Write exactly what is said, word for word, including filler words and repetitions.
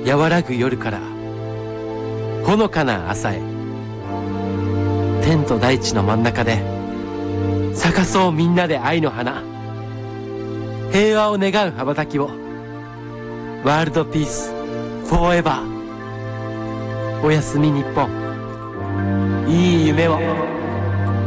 和らぐ夜からほのかな朝へ、天と大地の真ん中で咲かそうみんなで愛の花、平和を願う羽ばたきを、ワールドピースフォーエバー。おやすみ日本、いい夢を。